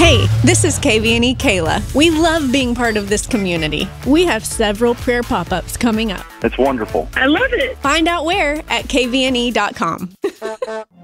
Hey, this is KVNE Kayla. We love being part of this community. We have several prayer pop-ups coming up. That's wonderful. I love it. Find out where at kvne.com.